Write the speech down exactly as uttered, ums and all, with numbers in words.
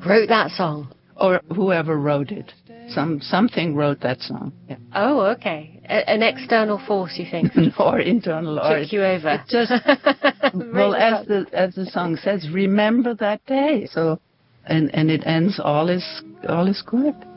wrote that song? Or whoever wrote it. Some Something wrote that song. Yeah. Oh, okay. A- an external force, you think? Or internal. Took or you over. It just, well, as the, as the song says, remember that day. So, and, and it ends, all is, all is good.